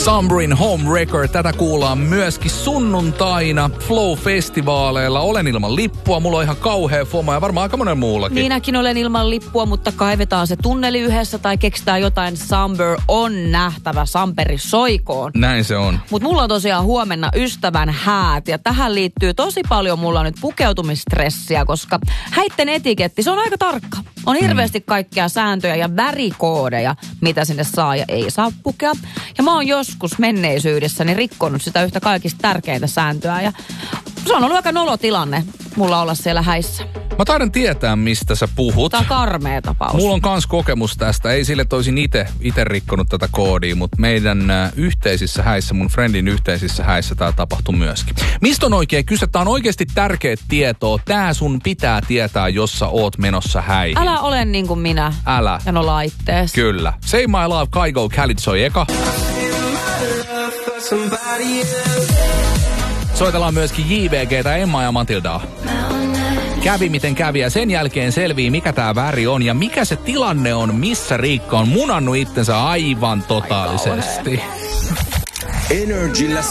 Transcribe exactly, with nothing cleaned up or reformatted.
Sombrin Home Record. Tätä kuullaan myöskin sunnuntaina Flow-festivaaleilla. Olen ilman lippua. Mulla on ihan kauhea FOMO ja varmaan aika monen muullakin. Minäkin olen ilman lippua, mutta kaivetaan se tunneli yhdessä tai keksitään jotain. Samber on nähtävä. Samperi soikoon. Näin se on. Mutta mulla on tosiaan huomenna ystävän häät ja tähän liittyy tosi paljon mulla nyt pukeutumistressiä, koska häitten etiketti, se on aika tarkka. On hirveästi mm. kaikkia sääntöjä ja värikoodeja, mitä sinne saa ja ei saa pukea. Ja mä oon joskus menneisyydessäni rikkonut sitä yhtä kaikista tärkeintä sääntöä ja se on ollut aika nolotilanne mulla olla siellä häissä. Mä taidan tietää, mistä sä puhut. Tää on karmea tapaus. Mulla on kans kokemus tästä. Ei sille, että olisin ite, ite rikkonut tätä koodia, mutta meidän äh, yhteisissä häissä, mun friendin yhteisissä häissä tää tapahtui myöskin. Mistä on oikein kyse? Tää on oikeasti tärkeä tietoa. Tää sun pitää tietää, jos sä oot menossa häihin. Älä ole niin kuin minä. Älä. Ja no laittees. Kyllä. Say My Love, Kygo, Khalid soi eka. Soitellaan myöskin J V G:tä, Emma ja Matildaa. Kävi miten kävi ja sen jälkeen selvii, mikä tää väri on ja mikä se tilanne on, missä Riikka on munannut itsensä aivan totaalisesti. Energillä